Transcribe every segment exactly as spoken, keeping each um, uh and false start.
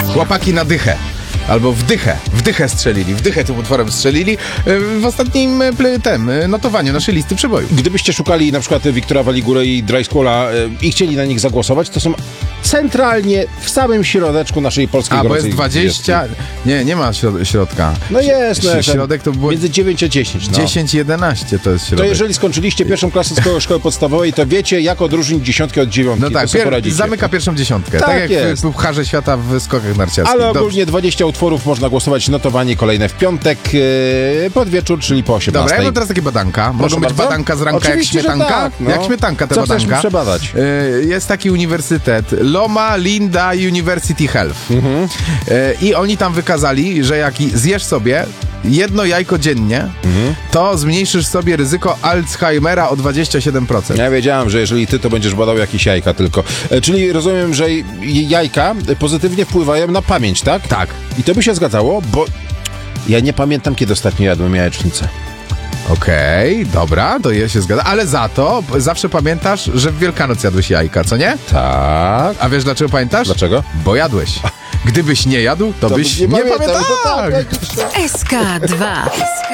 Chłopaki na dychę. Albo w dychę, w dychę strzelili, w dychę tym utworem strzelili w ostatnim tym notowaniu naszej listy przebojów. Gdybyście szukali na przykład Wiktora Waligura i Dry Squalla i chcieli na nich zagłosować, to są centralnie w samym środeczku naszej polskiej A, bo gorącej jest dwadzieścia... Nie, nie ma środ- środka. No jest, no, środek to było... między dziewięć a dziesięć. No. dziesięć jedenaście to jest środek. To jeżeli skończyliście pierwszą klasę szkoły, szkoły podstawowej, to wiecie, jak odróżnić dziesiątki od dziewiątki. No tak, pier- zamyka pierwszą dziesiątkę. Tak, tak jak jest. w Pucharze Świata w skokach narciarskich. Ale ogólnie Dobrze. dwadzieścia utworów można głosować, notowanie kolejne w piątek yy, pod wieczór, czyli po osiemnastej. Dobra, ja mam teraz takie badanka. Mogą być bardzo? badanka z ranka Oczywiście, jak śmietanka? Tak, no. Jak śmietanka te Co badanka. chcesz przebadać? Yy, jest taki uniwersytet Loma Linda University Health. Mhm. Yy, I oni tam wykazali, że jak zjesz sobie jedno jajko dziennie, mhm. to zmniejszysz sobie ryzyko Alzheimera o dwadzieścia siedem procent. Ja wiedziałem, że jeżeli ty, to będziesz badał jakieś jajka tylko. E, czyli rozumiem, że jajka pozytywnie wpływają na pamięć, tak? Tak. I to by się zgadzało, bo ja nie pamiętam, kiedy ostatnio jadłem jajecznicę. Okej, okay, dobra, to ja się zgadza. Ale za to zawsze pamiętasz, że w Wielkanoc jadłeś jajka, co nie? Tak. A wiesz dlaczego pamiętasz? Dlaczego? Bo jadłeś. Gdybyś nie jadł, to, to byś nie, nie pamiętał. Tak. S K dwa.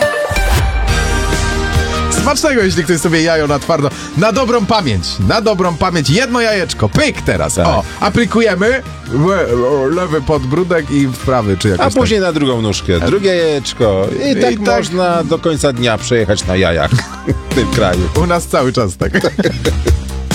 Smacznego, jeśli ktoś sobie jajo na twardo. Na dobrą pamięć, na dobrą pamięć. Jedno jajeczko, pyk teraz. Tak. O, aplikujemy lewy podbródek i w prawy, czy jakoś A później tak. na drugą nóżkę, drugie jajeczko. I, I tak, tak można do końca dnia przejechać na jajach w tym kraju. U nas cały czas tak.